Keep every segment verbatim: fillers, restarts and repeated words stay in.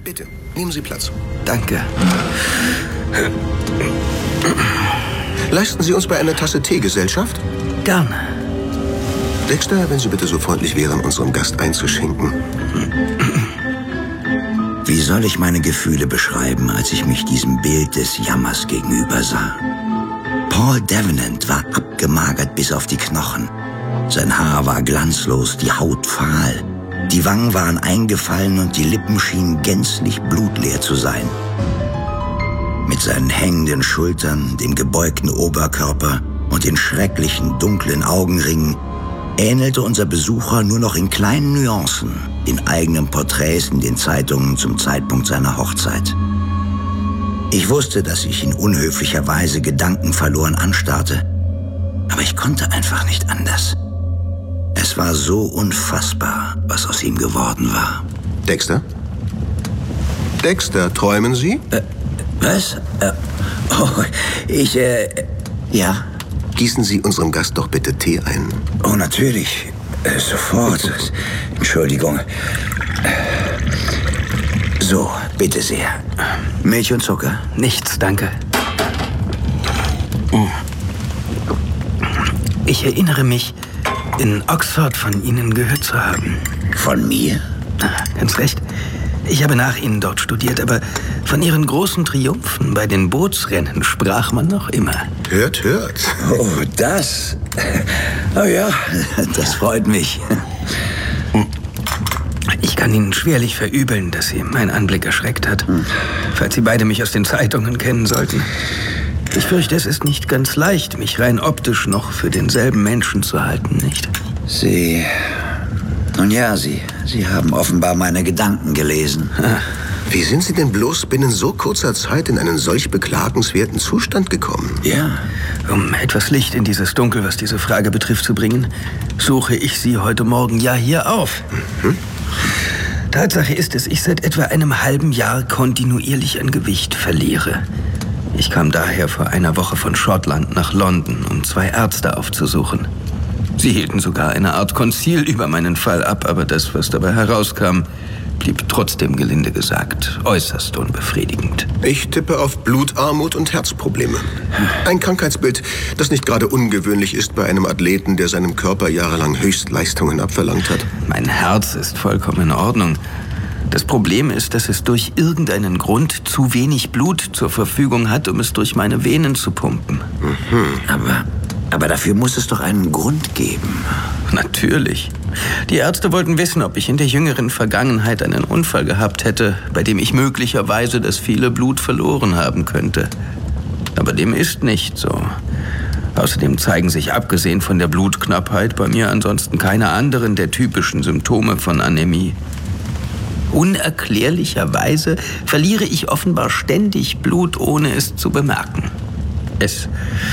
Bitte, nehmen Sie Platz. Danke. Leisten Sie uns bei einer Tasse Tee Gesellschaft? Gerne. Dexter, wenn Sie bitte so freundlich wären, unserem Gast einzuschenken. Wie soll ich meine Gefühle beschreiben, als ich mich diesem Bild des Jammers gegenüber sah? Paul Davenant war abgemagert bis auf die Knochen. Sein Haar war glanzlos, die Haut fahl. Die Wangen waren eingefallen und die Lippen schienen gänzlich blutleer zu sein. Mit seinen hängenden Schultern, dem gebeugten Oberkörper und den schrecklichen, dunklen Augenringen ähnelte unser Besucher nur noch in kleinen Nuancen den eigenen Porträts in den Zeitungen zum Zeitpunkt seiner Hochzeit. Ich wusste, dass ich ihn unhöflicherweise gedankenverloren anstarrte, aber ich konnte einfach nicht anders. Es war so unfassbar, was aus ihm geworden war. Dexter? Dexter, träumen Sie? Äh, was? Äh, oh, ich, äh, ja. Gießen Sie unserem Gast doch bitte Tee ein. Oh, natürlich. Äh, sofort. Entschuldigung. So, bitte sehr. Milch und Zucker? Nichts, danke. Ich erinnere mich, in Oxford von Ihnen gehört zu haben. Von mir? Ganz recht. Ich habe nach Ihnen dort studiert, aber von Ihren großen Triumphen bei den Bootsrennen sprach man noch immer. Hört, hört. Oh, das? Oh ja, das freut mich. Ich kann Ihnen schwerlich verübeln, dass Sie mein Anblick erschreckt hat. Hm. Falls Sie beide mich aus den Zeitungen kennen sollten. Ich fürchte, es ist nicht ganz leicht, mich rein optisch noch für denselben Menschen zu halten, nicht? Sie... Nun ja, Sie, Sie haben offenbar meine Gedanken gelesen. Wie sind Sie denn bloß binnen so kurzer Zeit in einen solch beklagenswerten Zustand gekommen? Ja. Um etwas Licht in dieses Dunkel, was diese Frage betrifft, zu bringen, suche ich Sie heute Morgen ja hier auf. Mhm. Tatsache ist, dass ich seit etwa einem halben Jahr kontinuierlich an Gewicht verliere. Ich kam daher vor einer Woche von Schottland nach London, um zwei Ärzte aufzusuchen. Sie hielten sogar eine Art Konzil über meinen Fall ab, aber das, was dabei herauskam, blieb trotzdem, gelinde gesagt, äußerst unbefriedigend. Ich tippe auf Blutarmut und Herzprobleme. Ein Krankheitsbild, das nicht gerade ungewöhnlich ist bei einem Athleten, der seinem Körper jahrelang Höchstleistungen abverlangt hat. Mein Herz ist vollkommen in Ordnung. Das Problem ist, dass es durch irgendeinen Grund zu wenig Blut zur Verfügung hat, um es durch meine Venen zu pumpen. Mhm. Aber, aber dafür muss es doch einen Grund geben. Natürlich. Die Ärzte wollten wissen, ob ich in der jüngeren Vergangenheit einen Unfall gehabt hätte, bei dem ich möglicherweise das viele Blut verloren haben könnte. Aber dem ist nicht so. Außerdem zeigen sich abgesehen von der Blutknappheit bei mir ansonsten keine anderen der typischen Symptome von Anämie. Unerklärlicherweise verliere ich offenbar ständig Blut, ohne es zu bemerken. Es,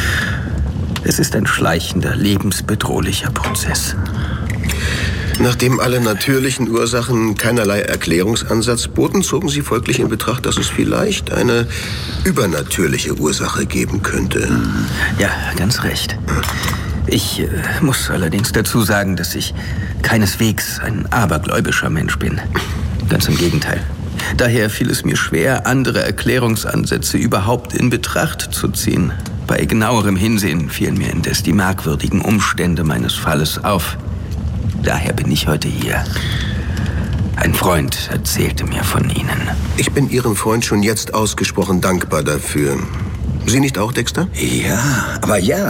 es ist ein schleichender, lebensbedrohlicher Prozess. Nachdem alle natürlichen Ursachen keinerlei Erklärungsansatz boten, zogen Sie folglich in Betracht, dass es vielleicht eine übernatürliche Ursache geben könnte. Ja, ganz recht. Ich äh, muss allerdings dazu sagen, dass ich keineswegs ein abergläubischer Mensch bin. Ganz im Gegenteil. Daher fiel es mir schwer, andere Erklärungsansätze überhaupt in Betracht zu ziehen. Bei genauerem Hinsehen fielen mir indes die merkwürdigen Umstände meines Falles auf. Daher bin ich heute hier. Ein Freund erzählte mir von Ihnen. Ich bin Ihrem Freund schon jetzt ausgesprochen dankbar dafür. Sie nicht auch, Dexter? Ja, aber ja.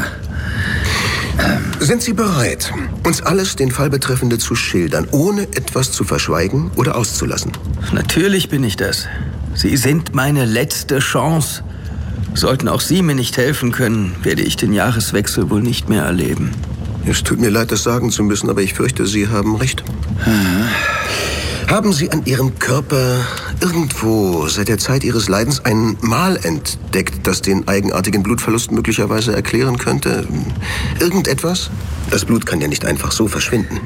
Sind Sie bereit, uns alles den Fall Betreffende zu schildern, ohne etwas zu verschweigen oder auszulassen? Natürlich bin ich das. Sie sind meine letzte Chance. Sollten auch Sie mir nicht helfen können, werde ich den Jahreswechsel wohl nicht mehr erleben. Es tut mir leid, das sagen zu müssen, aber ich fürchte, Sie haben recht. Mhm. Haben Sie an Ihrem Körper irgendwo seit der Zeit Ihres Leidens ein Mal entdeckt, das den eigenartigen Blutverlust möglicherweise erklären könnte? Irgendetwas? Das Blut kann ja nicht einfach so verschwinden.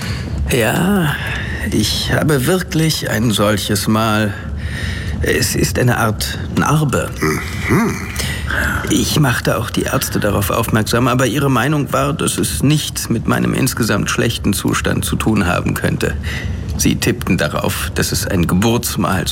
Ja, ich habe wirklich ein solches Mal. Es ist eine Art Narbe. Mhm. Ich machte auch die Ärzte darauf aufmerksam, aber ihre Meinung war, dass es nichts mit meinem insgesamt schlechten Zustand zu tun haben könnte. Sie tippten darauf, dass es ein Geburtsmal